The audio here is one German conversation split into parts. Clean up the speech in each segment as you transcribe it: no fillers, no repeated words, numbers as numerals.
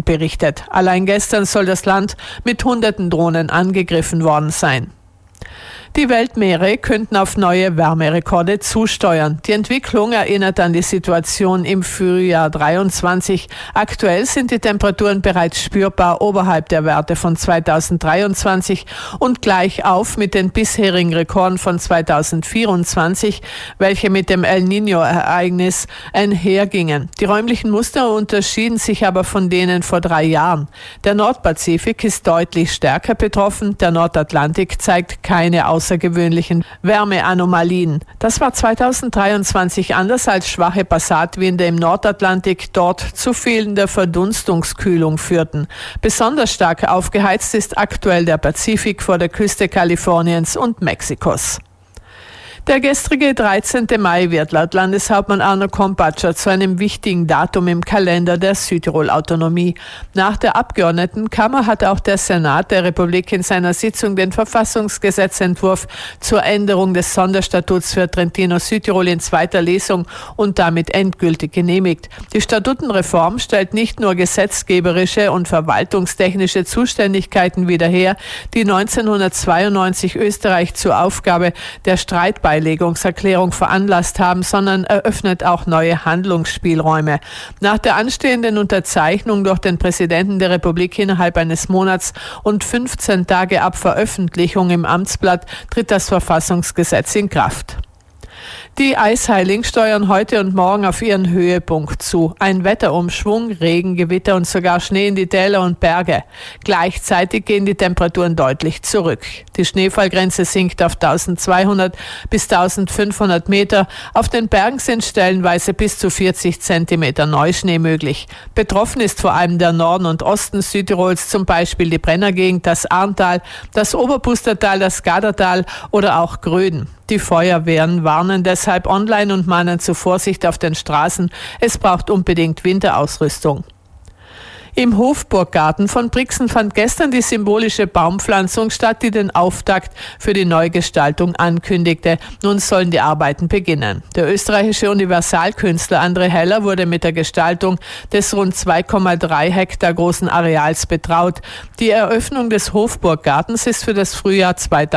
berichtet. Allein gestern soll das Land mit hunderten Drohnen angegriffen worden sein. Die Weltmeere könnten auf neue Wärmerekorde zusteuern. Die Entwicklung erinnert an die Situation im Frühjahr 23. Aktuell sind die Temperaturen bereits spürbar oberhalb der Werte von 2023 und gleich auf mit den bisherigen Rekorden von 2024, welche mit dem El Niño-Ereignis einhergingen. Die räumlichen Muster unterschieden sich aber von denen vor 3 Jahren. Der Nordpazifik ist deutlich stärker betroffen, der Nordatlantik zeigt keine außergewöhnlichen Wärmeanomalien. Das war 2023 anders als schwache Passatwinde im Nordatlantik dort zu fehlender Verdunstungskühlung führten. Besonders stark aufgeheizt ist aktuell der Pazifik vor der Küste Kaliforniens und Mexikos. Der gestrige 13. Mai wird laut Landeshauptmann Arno Kompatscher zu einem wichtigen Datum im Kalender der Südtirol-Autonomie. Nach der Abgeordnetenkammer hat auch der Senat der Republik in seiner Sitzung den Verfassungsgesetzentwurf zur Änderung des Sonderstatuts für Trentino-Südtirol in 2. Lesung und damit endgültig genehmigt. Die Statutenreform stellt nicht nur gesetzgeberische und verwaltungstechnische Zuständigkeiten wieder her, die 1992 Österreich zur Aufgabe der Streitbeilegungserklärung veranlasst haben, sondern eröffnet auch neue Handlungsspielräume. Nach der anstehenden Unterzeichnung durch den Präsidenten der Republik innerhalb eines Monats und 15 Tage ab Veröffentlichung im Amtsblatt tritt das Verfassungsgesetz in Kraft. Die Eisheiligen steuern heute und morgen auf ihren Höhepunkt zu. Ein Wetterumschwung, Regen, Gewitter und sogar Schnee in die Täler und Berge. Gleichzeitig gehen die Temperaturen deutlich zurück. Die Schneefallgrenze sinkt auf 1200 bis 1500 Meter. Auf den Bergen sind stellenweise bis zu 40 Zentimeter Neuschnee möglich. Betroffen ist vor allem der Norden und Osten Südtirols, zum Beispiel die Brennergegend, das Arntal, das Oberpustertal, das Gadertal oder auch Gröden. Die Feuerwehren warnen deshalb online und mahnen zur Vorsicht auf den Straßen. Es braucht unbedingt Winterausrüstung. Im Hofburggarten von Brixen fand gestern die symbolische Baumpflanzung statt, die den Auftakt für die Neugestaltung ankündigte. Nun sollen die Arbeiten beginnen. Der österreichische Universalkünstler André Heller wurde mit der Gestaltung des rund 2,3 Hektar großen Areals betraut. Die Eröffnung des Hofburggartens ist für das Frühjahr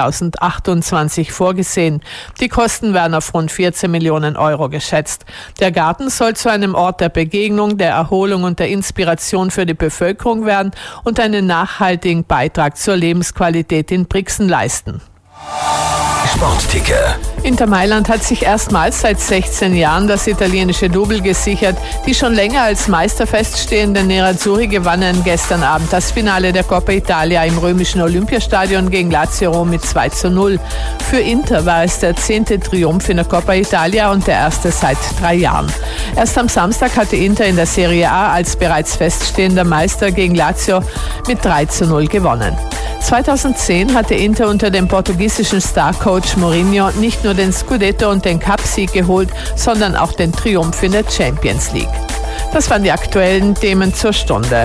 2028 vorgesehen. Die Kosten werden auf rund 14 Millionen Euro geschätzt. Der Garten soll zu einem Ort der Begegnung, der Erholung und der Inspiration für die Bevölkerung werden und einen nachhaltigen Beitrag zur Lebensqualität in Brixen leisten. Sportticker. Inter Mailand hat sich erstmals seit 16 Jahren das italienische Double gesichert. Die schon länger als Meister feststehenden Nerazzurri gewannen gestern Abend das Finale der Coppa Italia im römischen Olympiastadion gegen Lazio Rom mit 2:0. Für Inter war es der 10. Triumph in der Coppa Italia und der erste seit 3 Jahren. Erst am Samstag hatte Inter in der Serie A als bereits feststehender Meister gegen Lazio mit 3:0 gewonnen. 2010 hatte Inter unter dem portugiesischen Starcoach Mourinho nicht nur den Scudetto und den Cup-Sieg geholt, sondern auch den Triumph in der Champions League. Das waren die aktuellen Themen zur Stunde.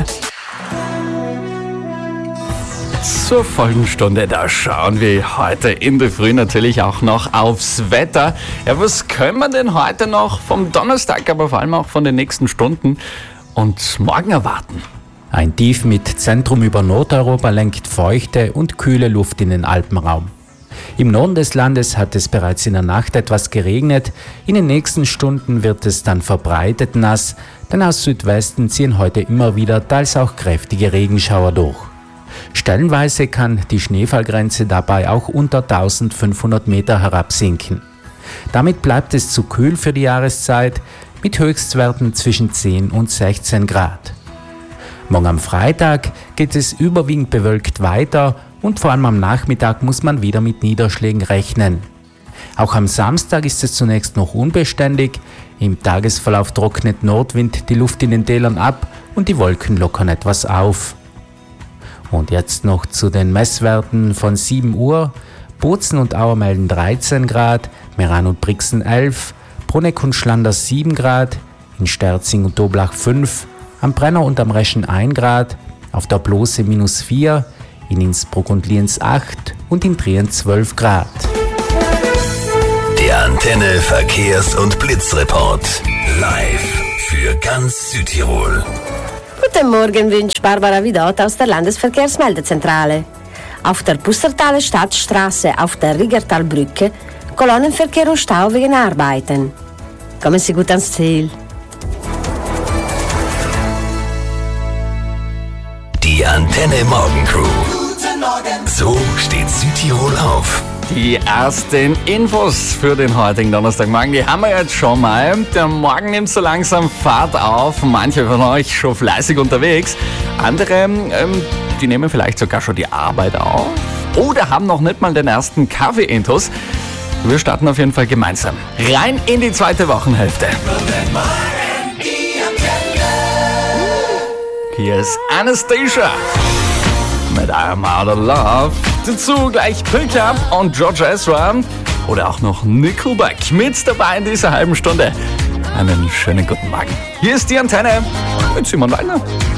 Zur vollen Stunde, da schauen wir heute in der Früh natürlich auch noch aufs Wetter. Ja, was können wir denn heute noch vom Donnerstag, aber vor allem auch von den nächsten Stunden und morgen erwarten? Ein Tief mit Zentrum über Nordeuropa lenkt feuchte und kühle Luft in den Alpenraum. Im Norden des Landes hat es bereits in der Nacht etwas geregnet. In den nächsten Stunden wird es dann verbreitet nass, denn aus Südwesten ziehen heute immer wieder teils auch kräftige Regenschauer durch. Stellenweise kann die Schneefallgrenze dabei auch unter 1500 Meter herabsinken. Damit bleibt es zu kühl für die Jahreszeit mit Höchstwerten zwischen 10 und 16 Grad. Morgen am Freitag geht es überwiegend bewölkt weiter und vor allem am Nachmittag muss man wieder mit Niederschlägen rechnen. Auch am Samstag ist es zunächst noch unbeständig. Im Tagesverlauf trocknet Nordwind die Luft in den Tälern ab und die Wolken lockern etwas auf. Und jetzt noch zu den Messwerten von 7 Uhr. Bozen und Auer melden 13 Grad, Meran und Brixen 11, Bruneck und Schlanders 7 Grad, in Sterzing und Doblach 5, am Brenner und am Reschen 1 Grad, auf der Blose -4, in Innsbruck und Lienz 8 und in Trien 12 Grad. Der Antenne Verkehrs- und Blitzreport. Live für ganz Südtirol. Gut, Guten Morgen wünscht Barbara Vidot aus der Landesverkehrsmeldezentrale. Auf der Pustertaler Stadtstraße auf der Riggertalbrücke Kolonnenverkehr und Stau wegen Arbeiten. Kommen Sie gut ans Ziel. Die Antenne Morgencrew. Guten Morgen. So steht Südtirol auf. Die ersten Infos für den heutigen Donnerstagmorgen, die haben wir jetzt schon mal. Der Morgen nimmt so langsam Fahrt auf. Manche von euch schon fleißig unterwegs. Andere, die nehmen vielleicht sogar schon die Arbeit auf. Oder haben noch nicht mal den ersten Kaffee-Intus. Wir starten auf jeden Fall gemeinsam. Rein in die zweite Wochenhälfte. Guten Morgen, die Antenne. Hier ist Anastasia mit I'm Out of Love. Dazu gleich Pick Up und George Ezra oder auch noch Nickelback mit dabei in dieser halben Stunde. Einen schönen guten Morgen. Hier ist die Antenne mit Simon Wallner.